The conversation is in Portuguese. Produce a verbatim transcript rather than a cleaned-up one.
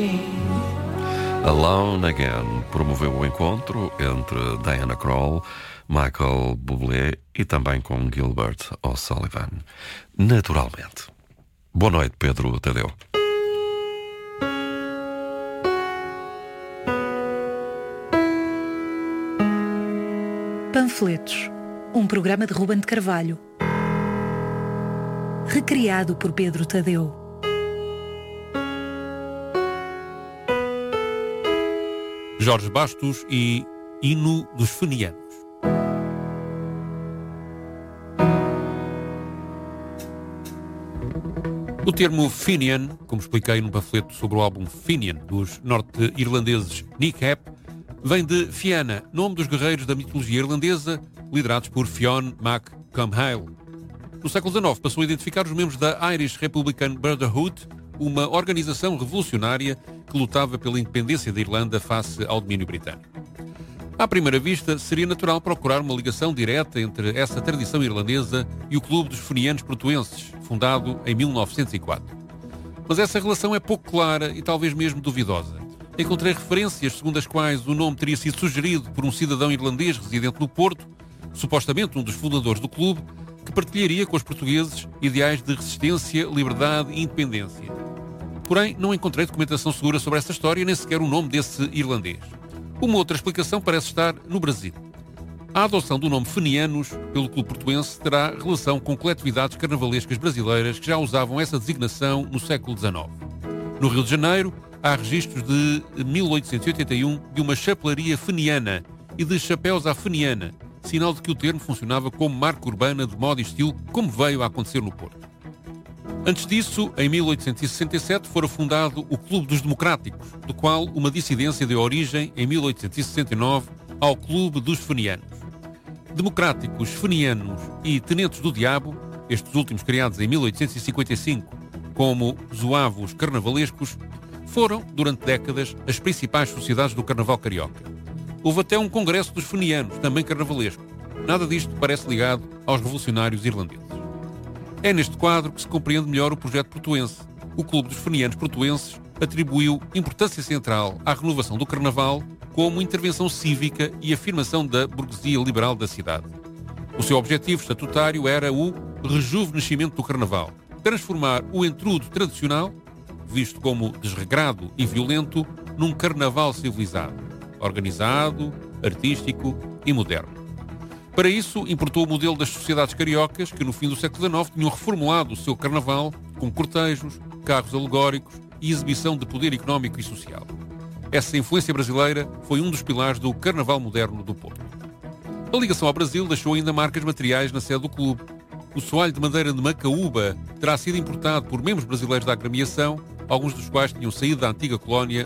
Alone Again promoveu o encontro entre Diana Krall, Michael Bublé e também com Gilbert O'Sullivan. Naturalmente. Boa noite, Pedro Tadeu. Panfletos, um programa de Ruben de Carvalho, recriado por Pedro Tadeu. Jorge Bastos e Hino dos Fenianos. O termo Fenian, como expliquei num panfleto sobre o álbum Fenian, dos norte-irlandeses Nick Hepp, vem de Fianna, nome dos guerreiros da mitologia irlandesa, liderados por Fionn Mac Cumhaill. No século dezenove passou a identificar os membros da Irish Republican Brotherhood, uma organização revolucionária que lutava pela independência da Irlanda face ao domínio britânico. À primeira vista, seria natural procurar uma ligação direta entre essa tradição irlandesa e o Clube dos Fenianos Portuenses, fundado em mil novecentos e quatro. Mas essa relação é pouco clara e talvez mesmo duvidosa. Encontrei referências segundo as quais o nome teria sido sugerido por um cidadão irlandês residente no Porto, supostamente um dos fundadores do clube, que partilharia com os portugueses ideais de resistência, liberdade e independência. Porém, não encontrei documentação segura sobre essa história, nem sequer o nome desse irlandês. Uma outra explicação parece estar no Brasil. A adoção do nome Fenianos pelo clube portuense terá relação com coletividades carnavalescas brasileiras que já usavam essa designação no século dezenove. No Rio de Janeiro, há registros de mil oitocentos e oitenta e um de uma chapelaria feniana e de chapéus à feniana, sinal de que o termo funcionava como marca urbana de moda e estilo, como veio a acontecer no Porto. Antes disso, em mil oitocentos e sessenta e sete, fora fundado o Clube dos Democráticos, do qual uma dissidência deu origem, em mil oitocentos e sessenta e nove, ao Clube dos Fenianos. Democráticos, fenianos e tenentes do diabo, estes últimos criados em mil oitocentos e cinquenta e cinco como zoavos carnavalescos, foram, durante décadas, as principais sociedades do carnaval carioca. Houve até um congresso dos fenianos, também carnavalesco. Nada disto parece ligado aos revolucionários irlandeses. É neste quadro que se compreende melhor o projeto portuense. O Clube dos Fenianos Portuenses atribuiu importância central à renovação do carnaval como intervenção cívica e afirmação da burguesia liberal da cidade. O seu objetivo estatutário era o rejuvenescimento do carnaval, transformar o entrudo tradicional, visto como desregrado e violento, num carnaval civilizado, organizado, artístico e moderno. Para isso, importou o modelo das sociedades cariocas, que no fim do século dezenove tinham reformulado o seu carnaval com cortejos, carros alegóricos e exibição de poder económico e social. Essa influência brasileira foi um dos pilares do carnaval moderno do Porto. A ligação ao Brasil deixou ainda marcas materiais na sede do clube. O soalho de madeira de Macaúba terá sido importado por membros brasileiros da agremiação, alguns dos quais tinham saído da antiga colónia